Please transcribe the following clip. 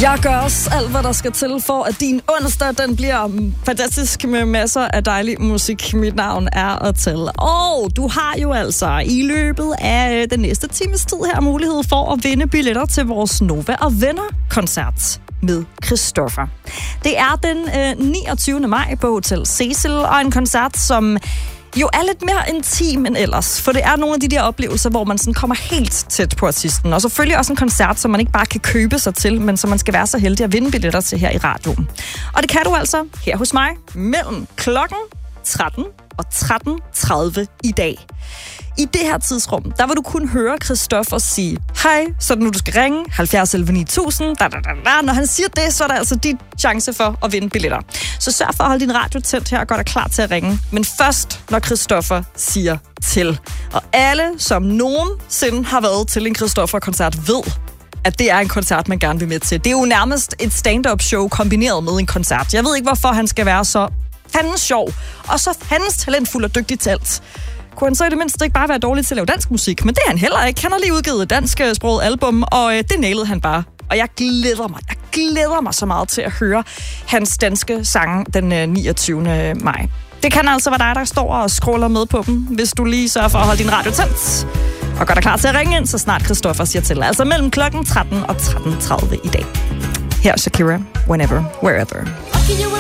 Jeg gør også alt, hvad der skal til for, at din onsdag, den bliver fantastisk med masser af dejlig musik. Mit navn er Atel. Og du har jo altså i løbet af den næste times tid her mulighed for at vinde billetter til vores Nova og Venner-koncert med Christoffer. Det er den 29. maj på Hotel Cecil, og en koncert, som jo er lidt mere intim end ellers, for det er nogle af de der oplevelser, hvor man sådan kommer helt tæt på artisten, og selvfølgelig også en koncert, som man ikke bare kan købe sig til, men som man skal være så heldig at vinde billetter til her i radioen. Og det kan du altså her hos mig mellem klokken 13 og 13.30 i dag. I det her tidsrum, der vil du kun høre Christoffer sige hej, så nu du skal ringe 70 11 9000. Når han siger det, så er der altså din chance for at vinde billetter. Så sørg for at holde din radio tændt her og gør dig klar til at ringe. Men først, når Christoffer siger til. Og alle, som nogensinde har været til en Christoffer-koncert, ved, at det er en koncert, man gerne vil med til. Det er jo nærmest et stand-up show kombineret med en koncert. Jeg ved ikke, hvorfor han skal være så fandens sjov, og så fandens talentfuld og dygtig til alt. Kunne han så i det mindste ikke bare være dårlig til at lave dansk musik? Men det er han heller ikke. Han har lige udgivet et dansksproget album, og det nailede han bare. Og jeg glæder mig så meget til at høre hans danske sange den 29. maj. Det kan altså være dig, der står og scroller med på dem, hvis du lige sørger for at holde din radio tændt. Og gør dig klar til at ringe ind, så snart Christoffer siger til. Altså mellem klokken 13 og 13.30 i dag. Her er Shakira, Whenever, Wherever.